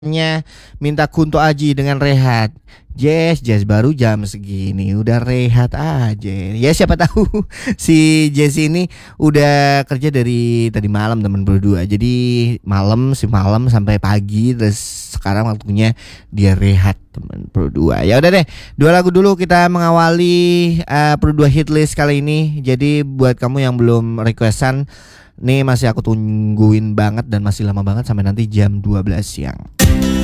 minta Kunto Aji dengan Rehat. Jazz baru jam segini udah rehat aja. Ya siapa tahu si Jazz ini udah kerja dari tadi malam teman berdua. Jadi malam sampai pagi, terus sekarang waktunya dia rehat teman berdua. Ya udah deh, dua lagu dulu kita mengawali berdua hit list kali ini. Jadi buat kamu yang belum requestan, nih masih aku tungguin banget dan masih lama banget sampai nanti jam 12 siang.